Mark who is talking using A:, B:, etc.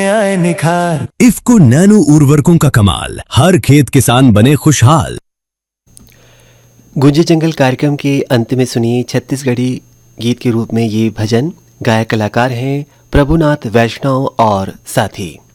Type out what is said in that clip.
A: आए निखार।
B: इफ्को नैनो उर्वरकों का कमाल, हर खेत किसान बने खुशहाल।
C: गूंजे जंगल कार्यक्रम के अंत में सुनिए छत्तीसगढ़ी गीत के रूप में ये भजन। गायक कलाकार हैं प्रभुनाथ वैष्णव और साथी।